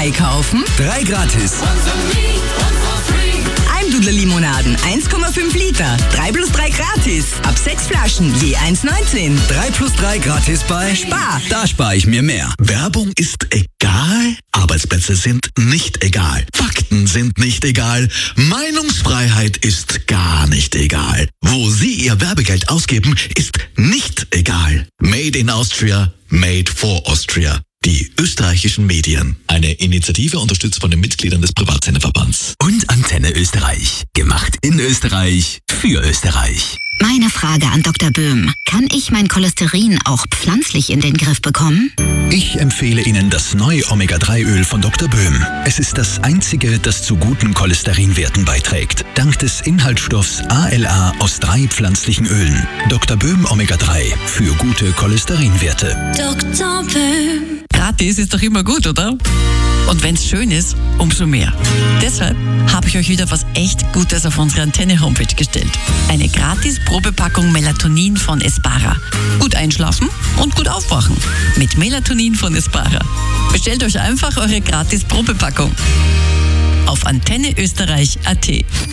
2 kaufen, 3 gratis. Almdudler Limonaden 1,5 Liter, 3 plus 3 gratis. Ab 6 Flaschen, je 1,19. 3 plus 3 gratis bei Spar. Da spare ich mir mehr. Werbung ist egal. Arbeitsplätze sind nicht egal. Fakten sind nicht egal. Meinungsfreiheit ist gar nicht egal. Wo Sie Ihr Werbegeld ausgeben, ist nicht egal. Made in Austria, made for Austria. Die österreichischen Medien. Eine Initiative unterstützt von den Mitgliedern des Privatsenderverbands. Und Antenne Österreich. Gemacht in Österreich, für Österreich. Meine Frage an Dr. Böhm. Kann ich mein Cholesterin auch pflanzlich in den Griff bekommen? Ich empfehle Ihnen das neue Omega-3-Öl von Dr. Böhm. Es ist das einzige, das zu guten Cholesterinwerten beiträgt. Dank des Inhaltsstoffs ALA aus 3 pflanzlichen Ölen. Dr. Böhm Omega-3 für gute Cholesterinwerte. Dr. Böhm. Gratis ist doch immer gut, oder? Und wenn's schön ist, umso mehr. Deshalb habe ich euch wieder was echt Gutes auf unsere Antenne-Homepage gestellt. Eine gratis Probepackung Melatonin von Espara. Gut einschlafen und gut aufwachen. Mit Melatonin von Espara. Bestellt euch einfach eure gratis Probepackung auf antenneösterreich.at.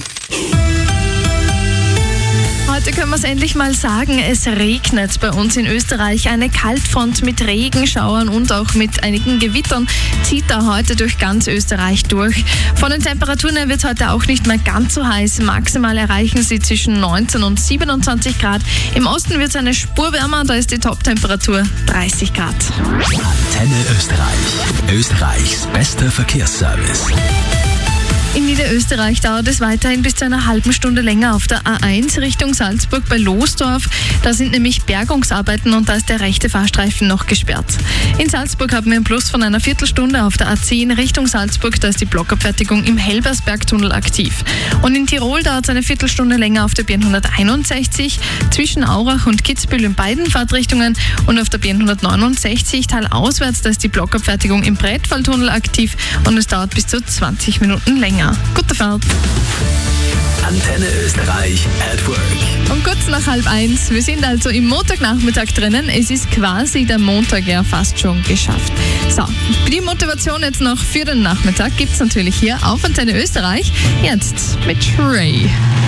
Heute können wir es endlich mal sagen, es regnet bei uns in Österreich. Eine Kaltfront mit Regenschauern und auch mit einigen Gewittern zieht da heute durch ganz Österreich durch. Von den Temperaturen her wird es heute auch nicht mehr ganz so heiß. Maximal erreichen sie zwischen 19 und 27 Grad. Im Osten wird es eine Spur wärmer, da ist die Toptemperatur 30 Grad. Antenne Österreich. Österreichs bester Verkehrsservice. In Niederösterreich dauert es weiterhin bis zu einer halben Stunde länger auf der A1 Richtung Salzburg bei Losdorf. Da sind nämlich Bergungsarbeiten und da ist der rechte Fahrstreifen noch gesperrt. In Salzburg haben wir einen Plus von einer Viertelstunde auf der A10 Richtung Salzburg. Da ist die Blockabfertigung im Helbersbergtunnel aktiv. Und in Tirol dauert es eine Viertelstunde länger auf der B161 zwischen Aurach und Kitzbühel in beiden Fahrtrichtungen und auf der B169 talauswärts. Da ist die Blockabfertigung im Brettfalltunnel aktiv und es dauert bis zu 20 Minuten länger. Gute Fahrt. Antenne Österreich at Work. Und kurz nach 12:30. Wir sind also im Montagnachmittag drinnen. Es ist quasi der Montag ja fast schon geschafft. So, die Motivation jetzt noch für den Nachmittag gibt es natürlich hier auf Antenne Österreich. Jetzt mit Ray.